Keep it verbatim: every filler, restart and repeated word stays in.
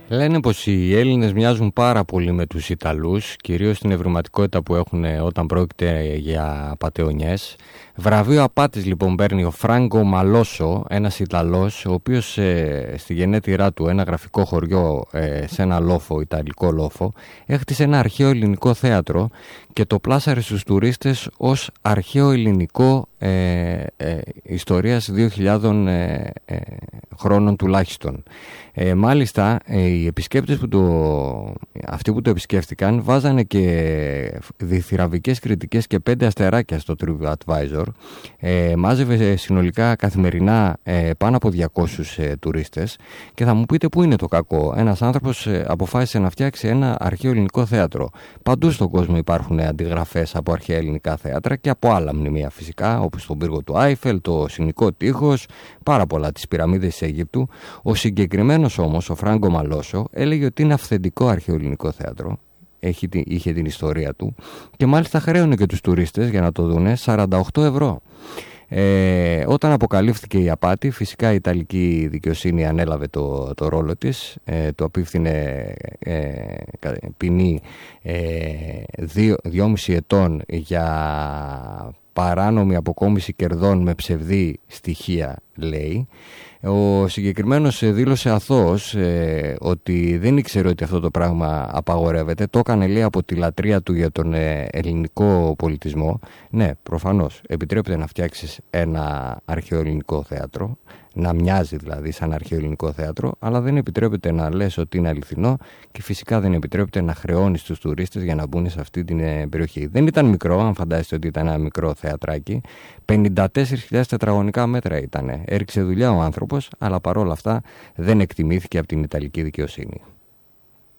Λένε πως οι Έλληνες μοιάζουν πάρα πολύ με τους Ιταλούς, κυρίως στην ευρηματικότητα που έχουν όταν πρόκειται για απατεωνιές. Βραβείο απάτης λοιπόν παίρνει ο Φράγκο Μαλόσο, ένας Ιταλός, ο οποίος ε, στη γενέτειρά του, ένα γραφικό χωριό ε, σε ένα λόφο, ιταλικό λόφο, έχτισε ένα αρχαίο ελληνικό θέατρο και το πλάσαρε στους τουρίστες ως αρχαίο ελληνικό ε, ε, ιστορίας δύο χιλιάδων ε, ε, χρόνων τουλάχιστον. Ε, μάλιστα, ε, οι επισκέπτες που το, αυτοί που το επισκέφτηκαν βάζανε και διθυραβικές κριτικές και πέντε αστεράκια στο TripAdvisor. Ε, μάζευε συνολικά καθημερινά ε, πάνω από διακόσιους ε, τουρίστες και θα μου πείτε πού είναι το κακό. Ένας άνθρωπος ε, αποφάσισε να φτιάξει ένα αρχαίο ελληνικό θέατρο. Παντού στον κόσμο υπάρχουν αντιγραφές από αρχαία ελληνικά θέατρα και από άλλα μνημεία φυσικά, όπως τον πύργο του Άιφελ, το Συνικό Τείχος, πάρα πολλά, τις πυραμίδες της Αιγύπτου. Ο συγκεκριμένος όμως, ο Φράγκο Μαλόσο, έλεγε ότι είναι αυθεντικό αρχαίο ελληνικό θέατρο. Έχει, είχε την ιστορία του και μάλιστα χρέωνε και τους τουρίστες για να το δούνε σαράντα οκτώ ευρώ. Ε, όταν αποκαλύφθηκε η απάτη, φυσικά η Ιταλική δικαιοσύνη ανέλαβε το, το ρόλο της, ε, το απίφθινε ε, ποινή ε, δύο, δυόμισι ετών για παράνομη αποκόμιση κερδών με ψευδή στοιχεία, λέει. Ο συγκεκριμένος δήλωσε αθώος ε, ότι δεν ήξερε ότι αυτό το πράγμα απαγορεύεται. Το έκανε, λέει, από τη λατρεία του για τον ε, ελληνικό πολιτισμό. Ναι, προφανώς επιτρέπεται να φτιάξεις ένα αρχαίο ελληνικό θέατρο, να μοιάζει δηλαδή σαν αρχαίο ελληνικό θέατρο, αλλά δεν επιτρέπεται να λες ότι είναι αληθινό και φυσικά δεν επιτρέπεται να χρεώνεις τους τουρίστες για να μπουν σε αυτή την ε, περιοχή. Δεν ήταν μικρό, αν φαντάζεστε ότι ήταν ένα μικρό θεατράκι. πενήντα τέσσερις χιλιάδες τετραγωνικά μέτρα ήταν. Έριξε δουλειά ο άνθρωπος, αλλά παρόλα αυτά δεν εκτιμήθηκε από την Ιταλική δικαιοσύνη.